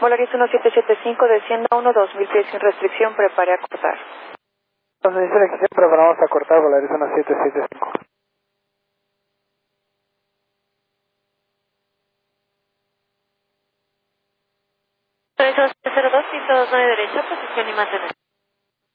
Volaris 1775, descienda 1-2000 pies sin restricción, prepare a cortar. Entonces dice la restricción, preparamos a cortar Volaris 1775. Volaris 02, 129 derecha, posición y mantener.